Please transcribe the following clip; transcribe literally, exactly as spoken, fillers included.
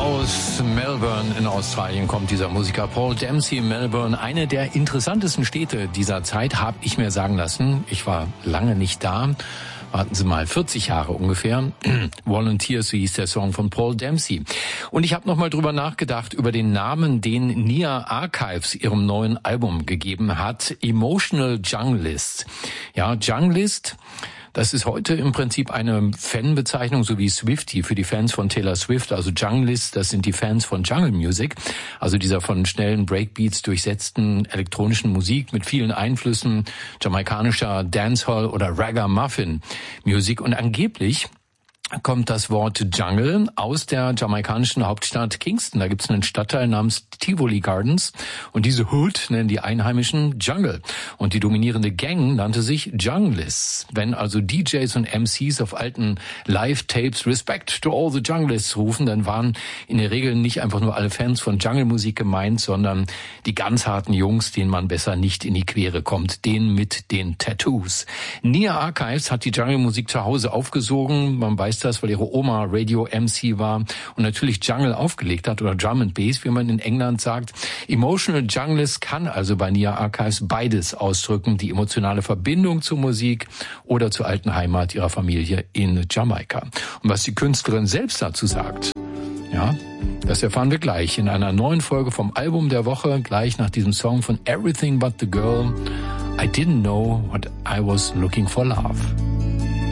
Aus Melbourne in Australien kommt dieser Musiker Paul Dempsey. Melbourne, eine der interessantesten Städte dieser Zeit, habe ich mir sagen lassen. Ich war lange nicht da. Warten Sie mal, vierzig Jahre ungefähr. Volunteers, so hieß der Song von Paul Dempsey. Und ich habe nochmal drüber nachgedacht, über den Namen, den Nia Archives ihrem neuen Album gegeben hat. Emotional Junglist. Ja, Junglist, das ist heute im Prinzip eine Fanbezeichnung, so wie Swiftie für die Fans von Taylor Swift. Also Junglist, das sind die Fans von Jungle Music, also dieser von schnellen Breakbeats durchsetzten elektronischen Musik mit vielen Einflüssen jamaikanischer Dancehall oder Ragamuffin Musik. Und angeblich kommt das Wort Jungle aus der jamaikanischen Hauptstadt Kingston. Da gibt es einen Stadtteil namens Tivoli Gardens und diese Hood nennen die Einheimischen Jungle. Und die dominierende Gang nannte sich Junglists. Wenn also D Js und M Cs auf alten Live-Tapes Respect to all the Junglists rufen, dann waren in der Regel nicht einfach nur alle Fans von Jungle-Musik gemeint, sondern die ganz harten Jungs, denen man besser nicht in die Quere kommt, denen mit den Tattoos. Nia Archives hat die Jungle-Musik zu Hause aufgesogen. Man weiß das, weil ihre Oma Radio-M C war und natürlich Jungle aufgelegt hat oder Drum and Bass, wie man in England sagt. Emotional Junglist kann also bei Nia Archives beides ausdrücken, die emotionale Verbindung zur Musik oder zur alten Heimat ihrer Familie in Jamaika. Und was die Künstlerin selbst dazu sagt, ja, das erfahren wir gleich in einer neuen Folge vom Album der Woche, gleich nach diesem Song von Everything But the Girl. I didn't know what I was looking for love.